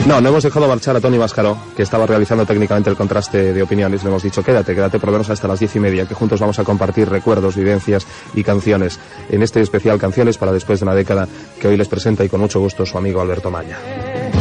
No hemos dejado marchar a Toni Mascaró, que estaba realizando técnicamente el contraste de opiniones. Le hemos dicho, quédate por lo menos hasta las 10:30, que juntos vamos a compartir recuerdos, vivencias y canciones. En este especial Canciones para después de una década, que hoy les presenta y con mucho gusto su amigo Alberto Maña.